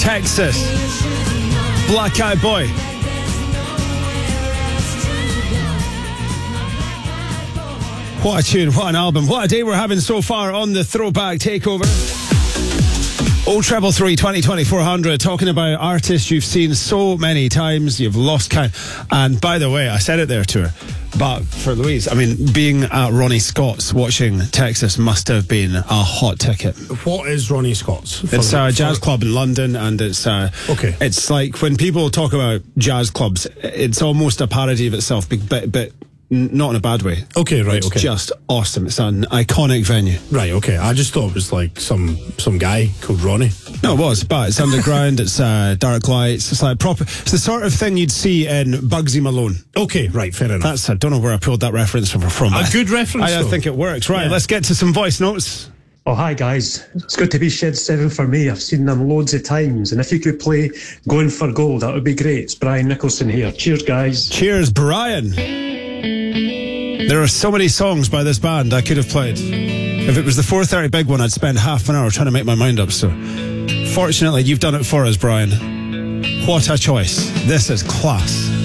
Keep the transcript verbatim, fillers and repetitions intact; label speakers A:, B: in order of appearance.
A: Texas. Black Eyed Boy. What a tune, what an album, what a day we're having so far on the Throwback Takeover. Oh treble three, twenty, twenty, four hundred, talking about artists you've seen so many times, you've lost count. And by the way, I said it there to her, but for Louise, I mean, being at Ronnie Scott's watching Texas must have been a hot ticket.
B: What is Ronnie Scott's?
A: It's a jazz club in London, and it's uh,
B: okay.
A: It's like when people talk about jazz clubs, it's almost a parody of itself, but but not in a bad way.
B: Okay, right,
A: it's
B: okay.
A: It's just awesome. It's an iconic venue.
B: Right, okay. I just thought it was like some some guy called Ronnie.
A: No, it was, but it's underground, it's uh, dark lights, it's like proper, it's the sort of thing you'd see in Bugsy Malone.
B: Okay, right, fair enough.
A: That's, I don't know where I pulled that reference from. from
B: a good reference,
A: I, I think it works. Right, yeah. Let's get to some voice notes.
C: Oh, hi guys. It's good to be Shed seven for me. I've seen them loads of times, and if you could play Going for Gold, that would be great. It's Brian Nicholson here. Cheers, guys.
A: Cheers, Brian. There are so many songs by this band I could have played. If it was the four thirty big one, I'd spend half an hour trying to make my mind up. So, fortunately, you've done it for us, Brian. What a choice. This is class.